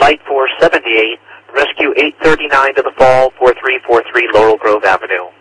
Flight 478, rescue 839 to the fall, 4343 Laurel Grove Avenue.